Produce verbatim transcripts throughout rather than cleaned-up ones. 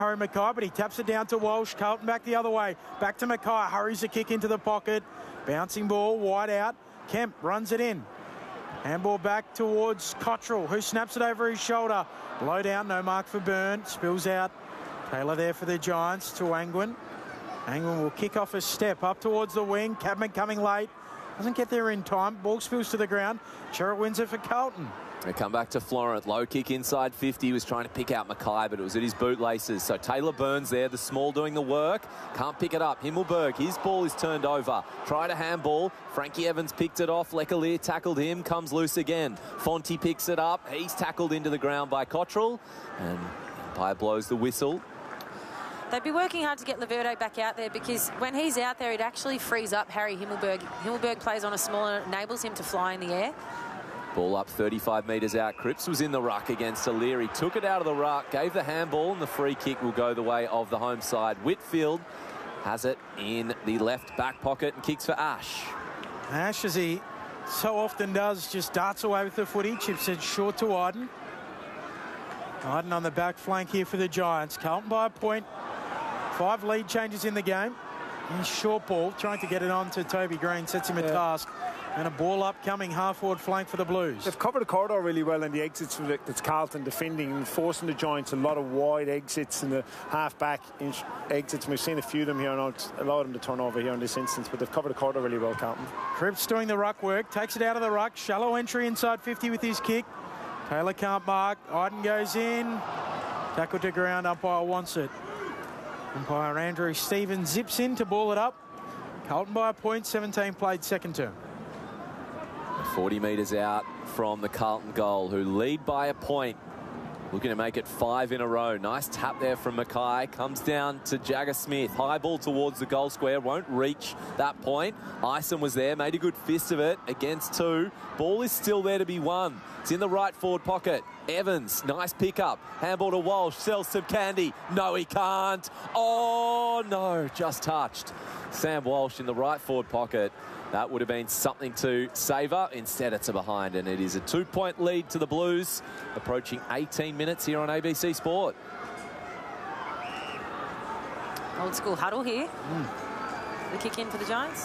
Harry Mackay, but he taps it down to Walsh. Carlton back the other way. Back to Mackay. Hurries a kick into the pocket. Bouncing ball wide out. Kemp runs it in. Handball back towards Cottrell, who snaps it over his shoulder. Low down, no mark for Byrne. Spills out. Taylor there for the Giants to Angwin. Angwin will kick off a step up towards the wing. Cadman coming late. Doesn't get there in time. Ball spills to the ground. Sherritt wins it for Carlton. They come back to Florent. Low kick inside fifty. He was trying to pick out Mackay, but it was at his bootlaces. So Taylor Burns there, the small doing the work. Can't pick it up. Himmelberg, his ball is turned over. Tried a handball. Frankie Evans picked it off. Lecalier tackled him. Comes loose again. Fonte picks it up. He's tackled into the ground by Cottrell. And umpire blows the whistle. They'd be working hard to get Laverde back out there, because when he's out there, it actually frees up Harry Himmelberg. Himmelberg plays on a smaller, enables him to fly in the air. Ball up thirty-five metres out. Cripps was in the ruck against O'Leary. Took it out of the ruck, gave the handball, and the free kick will go the way of the home side. Whitfield has it in the left back pocket and kicks for Ash. Ash, as he so often does, just darts away with the footy. Chips it short to Iden. Iden on the back flank here for the Giants. Carlton by a point. Five lead changes in the game. And short ball, trying to get it on to Toby Green, sets him a yeah. task. And a ball upcoming half-forward flank for the Blues. They've covered the corridor really well in the exits. That's Carlton defending and forcing the Giants a lot of wide exits in the half-back exits. We've seen a few of them here, and a lot of them to turn over here in this instance, but they've covered the corridor really well, Carlton. Cripps doing the ruck work, takes it out of the ruck. Shallow entry inside fifty with his kick. Taylor can't mark. Iden goes in. Tackle to ground. Umpire wants it. Umpire Andrew Stevens zips in to ball it up. Carlton by a point, seventeen played second term. forty metres out from the Carlton goal, who lead by a point. Looking to make it five in a row. Nice tap there from Mackay. Comes down to Jagger Smith. High ball towards the goal square. Won't reach that point. Ison was there. Made a good fist of it against two. Ball is still there to be won. It's in the right forward pocket. Evans, nice pickup. Handball to Walsh. Sells some candy. No, he can't. Oh, no. Just touched. Sam Walsh in the right forward pocket. That would have been something to savour. Instead, it's a behind, and it is a two-point lead to the Blues, approaching eighteen minutes here on A B C Sport. Old school huddle here. Mm. The kick in for the Giants.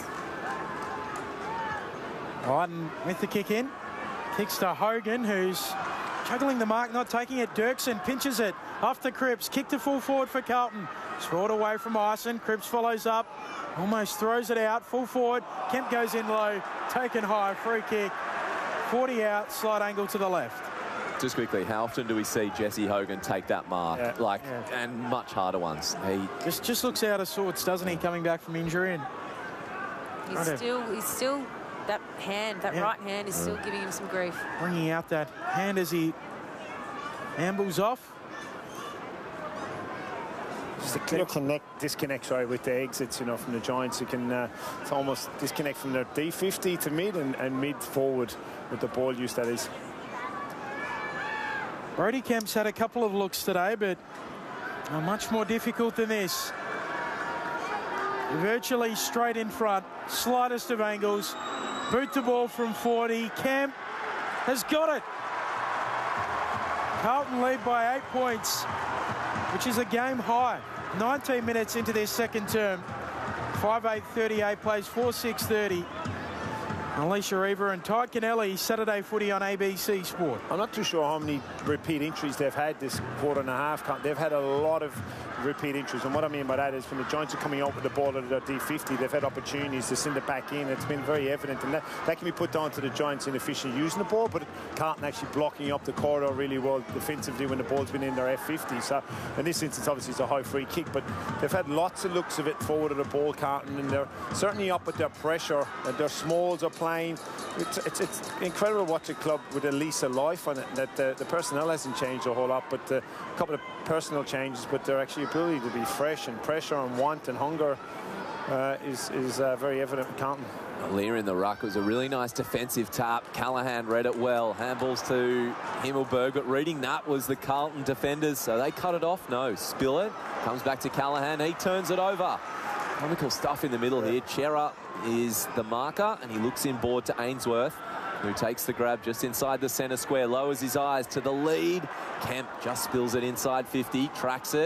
Iden with the kick in. Kicks to Hogan, who's juggling the mark, not taking it. Dirksen pinches it off the Cripps. Kick to full forward for Carlton. Scored away from Ison. Cripps follows up. Almost throws it out. Full forward. Kemp goes in low. Taken high. Free kick. forty out. Slight angle to the left. Just quickly, how often do we see Jesse Hogan take that mark? Yeah. Like, yeah. and much harder ones. He just just looks out of sorts, doesn't he? Coming back from injury. And he's still, he's still that hand, that yeah. right hand is still giving him some grief. Bringing out that hand as he ambles off. Just a clear connect, disconnect, sorry, with the exits, you know, from the Giants. You can, uh, it's almost disconnect from their D fifty to mid and, and mid forward with the ball use, that is. Brody Kemp's had a couple of looks today, but are much more difficult than this. Virtually straight in front, slightest of angles. Boot the ball from forty. Kemp has got it. Carlton lead by eight points, which is a game high. nineteen minutes into their second term. five eight thirty-eight plays four six thirty. Alicia Reaver and Ty Kennelly, Saturday footy on A B C Sport. I'm not too sure how many repeat injuries they've had this quarter and a half. They've had a lot of repeat injuries, and what I mean by that is when the Giants are coming out with the ball at their D fifty, they've had opportunities to send it back in. It's been very evident, and that, that can be put down to the Giants inefficient using the ball, but Carlton actually blocking up the corridor really well defensively when the ball's been in their F fifty. So in this instance, obviously, it's a high free kick, but they've had lots of looks of it forward of the ball, Carlton, and they're certainly up with their pressure. And their smalls are playing. It's, it's, it's incredible to watch a club with at least a life on it, that the, the personnel hasn't changed a whole lot, but uh, a couple of personal changes, but their actually ability to be fresh and pressure and want and hunger uh, is, is uh, very evident in Carlton. Lear in the ruck. It was a really nice defensive tap. Callahan read it well. Handballs to Himmelberg, but reading that was the Carlton defenders, so they cut it off. No, spill it. Comes back to Callahan. He turns it over. Comical stuff in the middle here. Chera is the marker, and he looks inboard to Ainsworth, who takes the grab just inside the centre square, lowers his eyes to the lead. Kemp just spills it inside fifty, tracks it,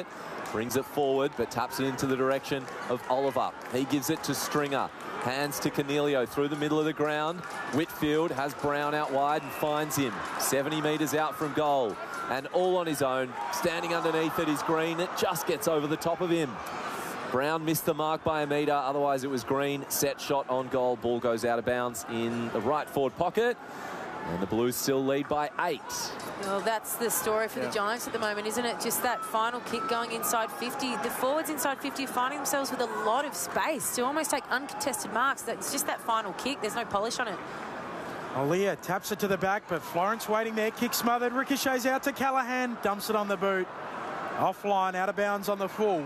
Brings it forward, but taps it into the direction of Oliver. He gives it to Stringer. Hands to Cornelio through the middle of the ground. Whitfield has Brown out wide and finds him. seventy metres out from goal. And all on his own, standing underneath it is Green. It just gets over the top of him. Brown missed the mark by a metre, otherwise it was Green. Set shot on goal. Ball goes out of bounds in the right forward pocket. And the Blues still lead by eight. Well, that's the story for yeah. the Giants at the moment, isn't it? Just that final kick going inside fifty. The forwards inside fifty are finding themselves with a lot of space to almost take uncontested marks. It's just that final kick. There's no polish on it. Alia taps it to the back, but Florence waiting there. Kick smothered. Ricochets out to Callaghan. Dumps it on the boot. Offline, out of bounds on the full.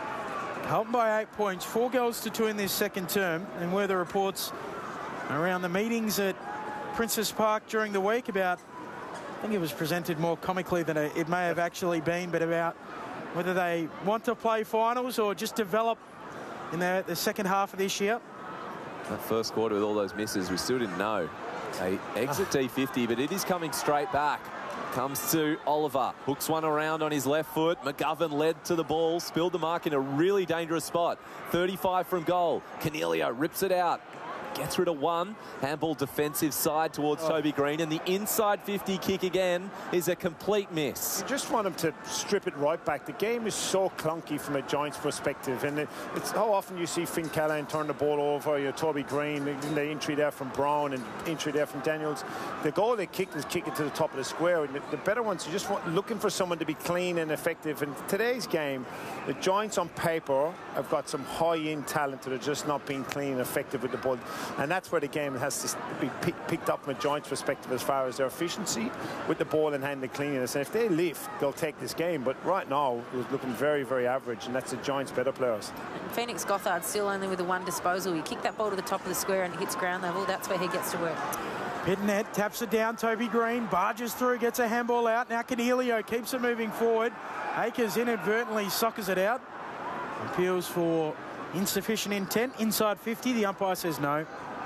Helped by eight points. Four goals to two in this second term. And were the reports around the meetings at Princess Park during the week about, I think it was presented more comically than it may have actually been, but about whether they want to play finals or just develop in the, the second half of this year. That first quarter with all those misses, we still didn't know. They exit D fifty, but it is coming straight back. Comes to Oliver, hooks one around on his left foot. McGovern led to the ball, spilled the mark in a really dangerous spot. thirty-five from goal. Cornelio rips it out. Gets rid of one. Handball defensive side towards oh. Toby Green. And the inside fifty kick again is a complete miss. You just want him to strip it right back. The game is so clunky from a Giants perspective. And it, it's how often you see Finn Callaghan turn the ball over, your Toby Green, the entry there from Brown and entry there from Daniels. The goal they kicked is kick it to the top of the square. And the, the better ones, you just want looking for someone to be clean and effective. And today's game, the Giants on paper have got some high-end talent that are just not being clean and effective with the ball. And that's where the game has to be pick, picked up from a Giants perspective as far as their efficiency with the ball and hand and cleanliness. And if they lift, they'll take this game. But right now, it was looking very, very average, and that's the Giants' better players. Phoenix Gothard still only with the one disposal. He kicked that ball to the top of the square and it hits ground level. That's where he gets to work. Pittonet taps it down. Toby Green barges through, gets a handball out. Now Cornelio keeps it moving forward. Akers inadvertently soccers it out. Appeals for insufficient intent. Inside fifty, the umpire says no.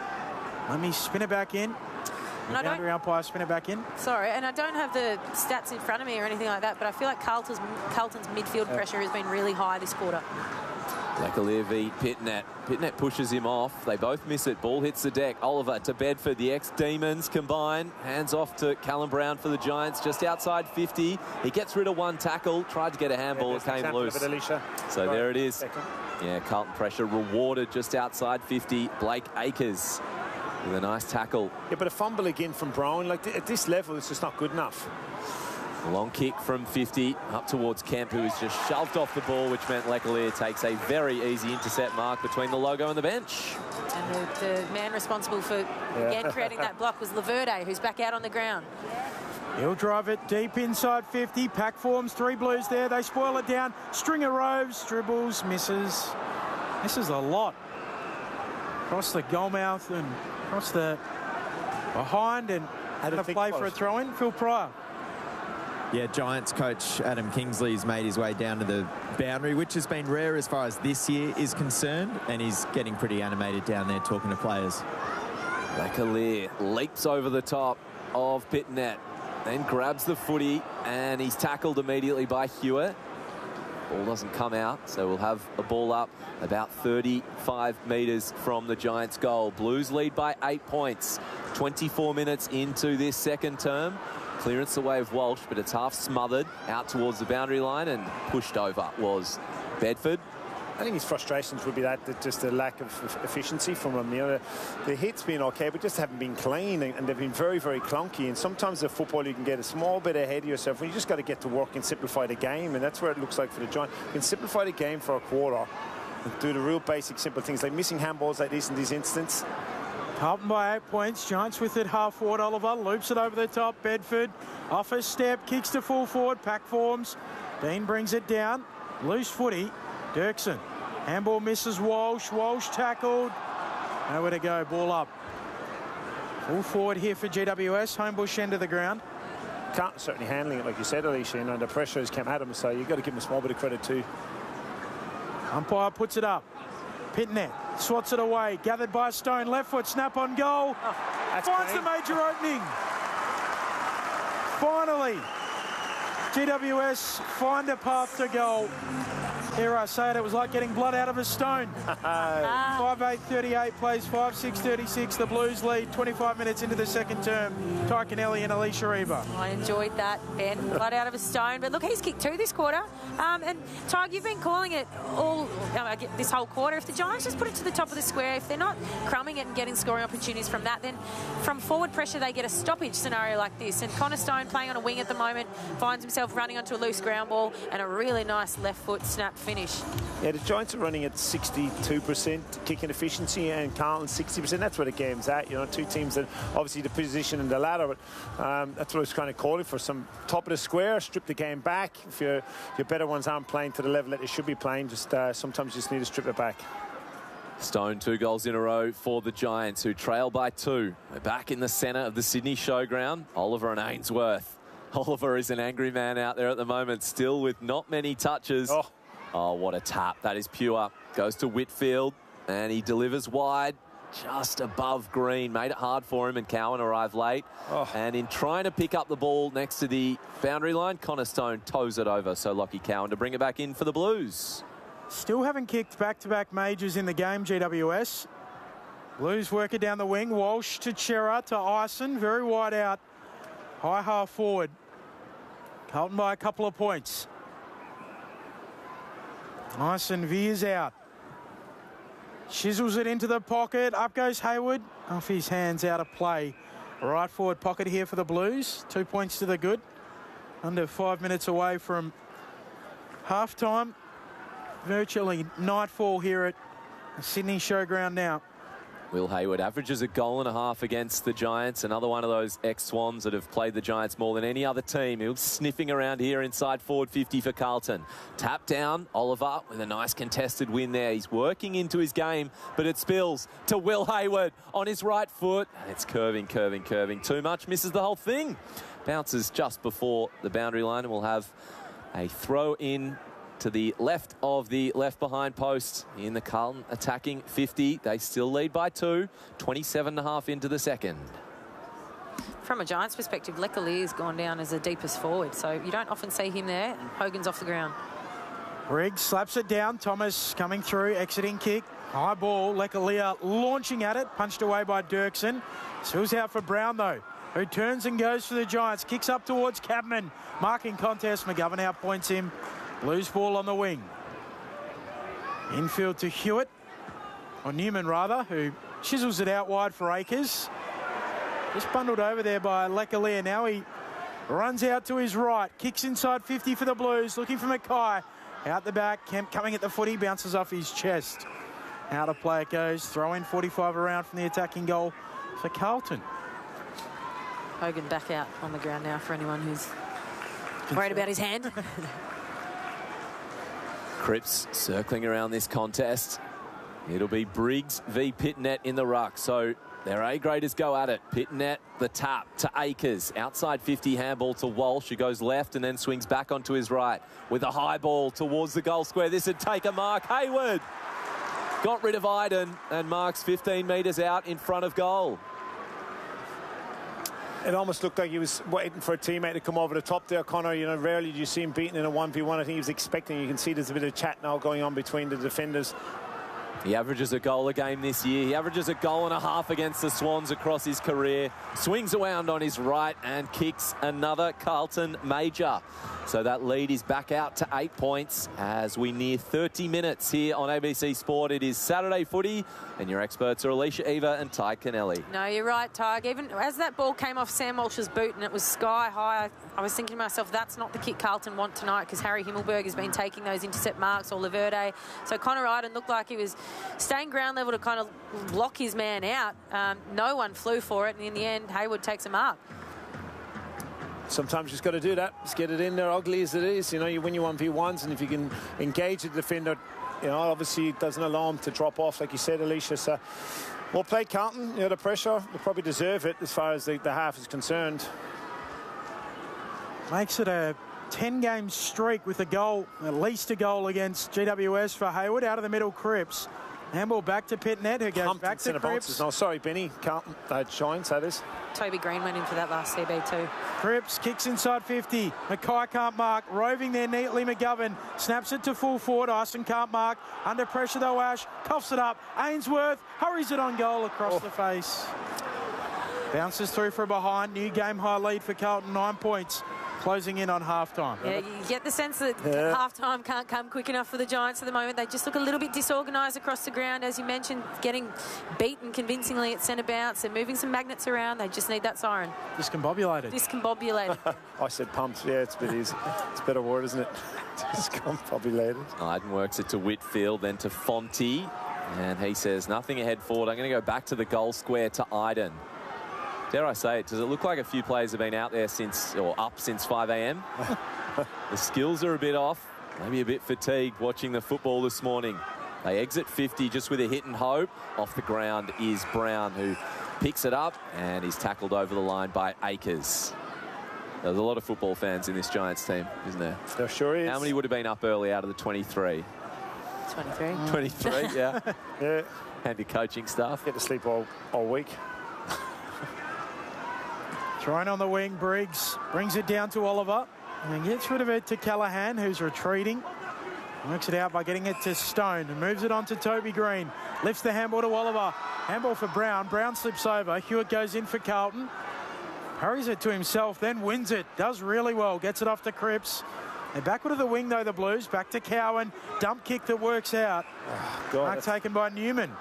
Let me spin it back in. The and boundary umpire spin it back in. Sorry, and I don't have the stats in front of me or anything like that, but I feel like Carlton's, Carlton's midfield yeah. pressure has been really high this quarter. Leclerc v Pittonet. Pittonet pushes him off. They both miss it. Ball hits the deck. Oliver to Bedford. The ex-Demons combine. Hands off to Callum Brown for the Giants. Just outside fifty. He gets rid of one tackle. Tried to get a handball. Yeah, it came loose. It, so right. there it is. Second. Yeah, Carlton pressure rewarded just outside fifty. Blake Akers with a nice tackle. Yeah, but a fumble again from Brown. Like, at this level, it's just not good enough. A long kick from fifty up towards Kemp, who is just shoved off the ball, which meant Leclerc takes a very easy intercept mark between the logo and the bench. And the, the man responsible for, yeah. again, creating that block was Laverde, who's back out on the ground. He'll drive it deep inside fifty. Pack forms, three Blues there. They spoil it down. Stringer roves, dribbles, misses. Misses a lot. Across the goal mouth and across the behind, and had a play for a throw-in. Phil Pryor. Yeah, Giants coach Adam Kingsley's made his way down to the boundary, which has been rare as far as this year is concerned, and he's getting pretty animated down there talking to players. Leclerc leaps over the top of Pittonet, then grabs the footy, and he's tackled immediately by Hewitt. Ball doesn't come out, so we'll have a ball up about thirty-five metres from the Giants' goal. Blues lead by eight points. twenty-four minutes into this second term. Clearance away of Walsh, but it's half smothered out towards the boundary line, and pushed over was Bedford. I think his frustrations would be that, that just the lack of efficiency from him. You know, the, the hits been okay, but just haven't been clean, and, and they've been very, very clunky. And sometimes the football, you can get a small bit ahead of yourself, and you just got to get to work and simplify the game, and that's where it looks like for the Giants. You can simplify the game for a quarter and do the real basic, simple things like missing handballs like this in this instance. Carlton by eight points. Giants with it half forward. Oliver loops it over the top. Bedford off a step, kicks to full forward. Pack forms. Dean brings it down. Loose footy. Dirksen. Handball misses Walsh. Walsh tackled. Nowhere to go. Ball up. Full forward here for G W S. Homebush end of the ground. Can't certainly handling it like you said, Alicia. You know, the pressure has come at him, so you've got to give him a small bit of credit too. Umpire puts it up. Pittonet swats it away. Gathered by Stone. Left foot snap on goal. Oh, finds great. The major opening. Finally, G W S find a path to goal. Here I say it, it was like getting blood out of a stone. five eight thirty-eight plays five six thirty-six. The Blues lead twenty-five minutes into the second term. Ty Kennelly and Alicia Eva. I enjoyed that, Ben. Blood out of a stone. But look, he's kicked two this quarter. Um, and Ty, you've been calling it all uh, this whole quarter. If the Giants just put it to the top of the square, if they're not crumbing it and getting scoring opportunities from that, then from forward pressure they get a stoppage scenario like this. And Connor Stone, playing on a wing at the moment, finds himself running onto a loose ground ball and a really nice left foot snap finish. Yeah, the Giants are running at sixty-two percent kicking efficiency and Carlton sixty percent. That's where the game's at. You know, two teams that obviously the position in the ladder, but um, that's what I was kind of calling for. Some top of the square, strip the game back. If your your better ones aren't playing to the level that they should be playing, just uh, sometimes you just need to strip it back. Stone, two goals in a row for the Giants, who trail by two. We're back in the centre of the Sydney Showground. Oliver and Ainsworth. Oliver is an angry man out there at the moment, still with not many touches. Oh. Oh, what a tap. That is pure. Goes to Whitfield, and he delivers wide, just above green. Made it hard for him, and Cowan arrived late. Oh. And in trying to pick up the ball next to the boundary line, Connor Stone toes it over. So Lockie Cowan to bring it back in for the Blues. Still haven't kicked back-to-back majors in the game, G W S. Blues work it down the wing. Walsh to Chera to Ison. Very wide out. High half forward. Carlton by a couple of points. Ison veers out. Chisels it into the pocket. Up goes Hayward. Off his hands, out of play. Right forward pocket here for the Blues. Two points to the good. Under five minutes away from half-time. Virtually nightfall here at Sydney Showground now. Will Hayward averages a goal and a half against the Giants. Another one of those ex-Swans that have played the Giants more than any other team. He was sniffing around here inside forward fifty for Carlton. Tap down, Oliver with a nice contested win there. He's working into his game, but it spills to Will Hayward on his right foot. And it's curving, curving, curving. Too much, misses the whole thing. Bounces just before the boundary line, and we'll have a throw in to the left of the left behind post in the Carlton attacking fifty. They still lead by two, twenty-seven and a half into the second. From a Giants perspective, Lecalier's gone down as the deepest forward, so you don't often see him there. Hogan's off the ground. Briggs slaps it down. Thomas coming through, exiting kick. High ball, Lecalier launching at it, punched away by Dirksen. Spills out for Brown though, who turns and goes for the Giants. Kicks up towards Cabman. Marking contest, McGovern outpoints him. Blues ball on the wing. Infield to Hewitt, or Newman rather, who chisels it out wide for Akers. Just bundled over there by Lecalier. Now he runs out to his right. Kicks inside fifty for the Blues, looking for Mackay. Out the back, Kemp coming at the footy, bounces off his chest. Out of play it goes. Throw in forty-five around from the attacking goal for Carlton. Hogan back out on the ground now for anyone who's worried about his hand. Cripps circling around this contest. It'll be Briggs v Pittonet in the ruck. So their A-graders go at it. Pittonet, the tap to Akers. Outside fifty, handball to Walsh, who goes left and then swings back onto his right with a high ball towards the goal square. This would take a mark. Hayward got rid of Iden and marks fifteen metres out in front of goal. It almost looked like he was waiting for a teammate to come over the top there, Connor. You know, rarely do you see him beaten in a one v one. I think he was expecting. You can see there's a bit of chat now going on between the defenders. He averages a goal a game this year. He averages a goal and a half against the Swans across his career. Swings around on his right and kicks another Carlton major. So that lead is back out to eight points as we near thirty minutes here on A B C Sport. It is Saturday footy, and your experts are Alicia Eva and Ty Kennelly. No, you're right, Ty. Even as that ball came off Sam Walsh's boot and it was sky high, I was thinking to myself, that's not the kick Carlton want tonight, because Harry Himmelberg has been taking those intercept marks, or Laverde. So Connor Iden looked like he was staying ground level to kind of block his man out. Um, no one flew for it, and in the end, Hayward takes a mark. Sometimes you just got to do that. Just get it in there, ugly as it is. You know, you win your one v ones, and if you can engage the defender, you know, obviously it doesn't allow him to drop off, like you said, Alicia. So, well played, Carlton. You know, the pressure, they probably deserve it as far as the, the half is concerned. Makes it a ten-game streak with a goal, at least a goal against G W S for Hayward. Out of the middle, Cripps. Handball back to Pitnet, who goes Pumped back to centre Cripps. bounces. No, sorry, Benny. Carlton, uh, Giants, that is. Toby Green went in for that last C B too. Cripps kicks inside fifty. Mackay can't mark. Roving there neatly. McGovern snaps it to full forward. Ison can't mark. Under pressure though, Ash coughs it up. Ainsworth hurries it on goal across Oh. the face. Bounces through from behind. New game high lead for Carlton. Nine points. Closing in on half-time. Yeah, you get the sense that Yeah. half-time can't come quick enough for the Giants at the moment. They just look a little bit disorganised across the ground, as you mentioned, getting beaten convincingly at centre bounce. They're moving some magnets around. They just need that siren. Discombobulated. Discombobulated. I said pumped. Yeah, it's a bit easy. It's a better word, isn't it? Discombobulated. Iden works it to Whitfield, then to Fonte. And he says, nothing ahead forward. I'm going to go back to the goal square to Iden. Dare I say it, does it look like a few players have been out there since, or up since five A M? The skills are a bit off, maybe a bit fatigued watching the football this morning. They exit fifty just with a hit and hope. Off the ground is Brown, who picks it up and is tackled over the line by Akers. There's a lot of football fans in this Giants team, isn't there? There sure is. How many would have been up early out of the twenty-three? twenty-three. twenty-three, yeah. Yeah, And your coaching staff. get to sleep all, all week. Thrown on the wing, Briggs brings it down to Oliver and gets rid of it to Callahan, who's retreating. Works it out by getting it to Stone and moves it on to Toby Green. Lifts the handball to Oliver. Handball for Brown. Brown slips over. Hewitt goes in for Carlton. Hurries it to himself, then wins it. Does really well. Gets it off to Cripps. And backward to the wing, though, the Blues. Back to Cowan. Dump kick that works out. God, Mark taken by Newman.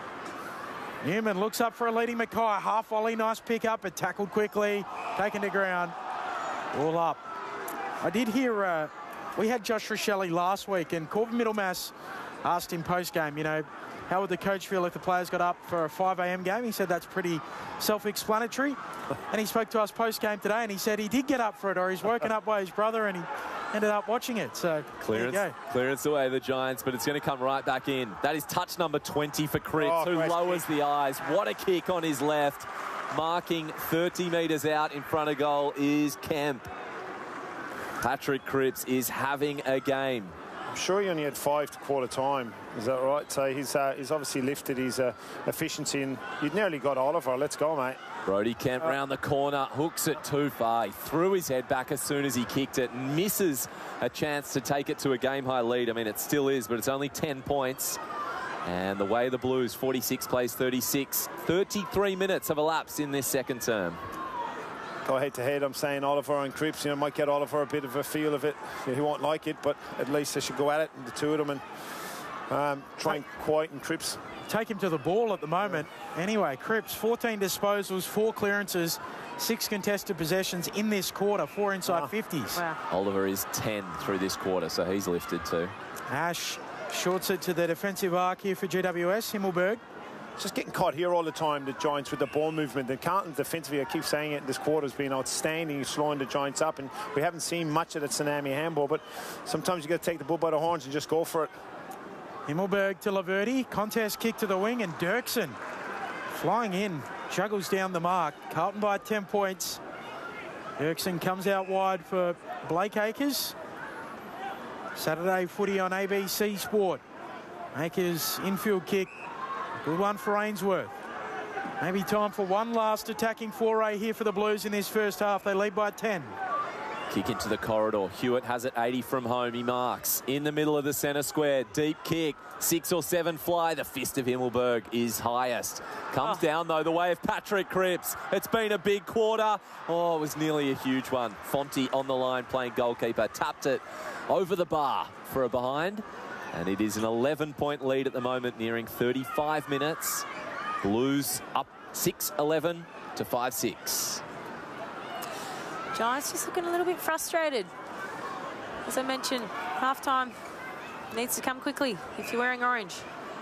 Newman looks up for a leading Mackay. Half volley, nice pick up, but tackled quickly. Taken to ground. All up. I did hear, uh, we had Josh Richelli last week, and Corbin Middlemass asked him post-game, you know, how would the coach feel if the players got up for a five A M game? He said that's pretty self-explanatory. And he spoke to us post-game today, and he said he did get up for it, or he's woken up by his brother, and he ended up watching it. So Clearance, there you go. clearance away the Giants, but it's going to come right back in. That is touch number twenty for Cripps, Oh, who great lowers kick. the eyes. What a kick on his left. Marking thirty metres out in front of goal is Kemp. Patrick Cripps is having a game. I'm sure he only had five to quarter time. Is that right? So he's uh, he's obviously lifted his uh, efficiency, and you'd nearly got Oliver. Let's go, mate. Brody Kemp round the corner, hooks it too far. He threw his head back as soon as he kicked it, misses a chance to take it to a game-high lead. I mean, it still is, but it's only ten points. And the way the Blues, forty-six plays thirty-six. thirty-three minutes have elapsed in this second term. Go head to head. I'm saying Oliver and Cripps, you know, might get Oliver a bit of a feel of it. He won't like it, but at least they should go at it, the two of them, and um, try and quieten Cripps. Take him to the ball at the moment. Anyway, Cripps, fourteen disposals, four clearances, six contested possessions in this quarter, four inside Wow. fifties. Wow. Oliver is ten through this quarter, so he's lifted too. Ash shorts it to the defensive arc here for G W S. Himmelberg. Just getting caught here all the time, the Giants, with the ball movement. The Carlton defensively, I keep saying it, this quarter has been outstanding, slowing the Giants up, and we haven't seen much of the tsunami handball, but sometimes you got to take the bull by the horns and just go for it. Himmelberg to Laverty. Contest kick to the wing, and Dirksen flying in, juggles down the mark. Carlton by ten points. Dirksen comes out wide for Blake Akers. Saturday footy on A B C Sport. Akers infield kick. Good one for Ainsworth. Maybe time for one last attacking foray here for the Blues in this first half. They lead by ten. Kick into the corridor. Hewitt has it eighty from home. He marks in the middle of the centre square. Deep kick. Six or seven fly. The fist of Himmelberg is highest. Comes Oh. down, though, the way of Patrick Cripps. It's been a big quarter. Oh, it was nearly a huge one. Fonte on the line playing goalkeeper. Tapped it over the bar for a behind. And it is an eleven point lead at the moment, nearing thirty-five minutes. Blues up six eleven to five six. Giants just looking a little bit frustrated. As I mentioned, halftime needs to come quickly if you're wearing orange.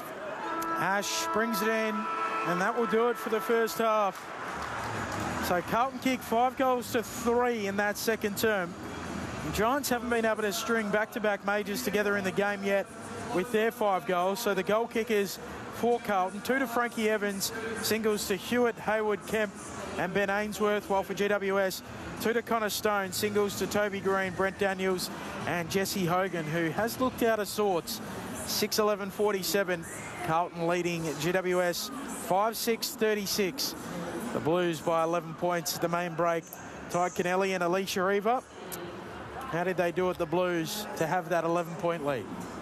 Ash brings it in, and that will do it for the first half. So Carlton kicked five goals to three in that second term. The Giants haven't been able to string back-to-back majors together in the game yet with their five goals. So the goal kickers for Carlton, two to Frankie Evans, singles to Hewitt, Hayward, Kemp and Ben Ainsworth, while for G W S, two to Connor Stone, singles to Toby Green, Brent Daniels and Jesse Hogan, who has looked out of sorts six eleven forty-seven. Carlton leading G W S five six thirty-six. The Blues by eleven points at the main break. Ty Kennelly and Alicia Eva. How did they do it, the Blues, to have that eleven point lead?